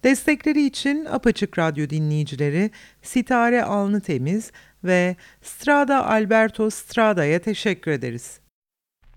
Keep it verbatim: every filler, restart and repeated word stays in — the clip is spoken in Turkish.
Destekleri için Apaçık Radyo dinleyicileri Sitare Alnıtemiz ve Strada Alberto Strada'ya teşekkür ederiz.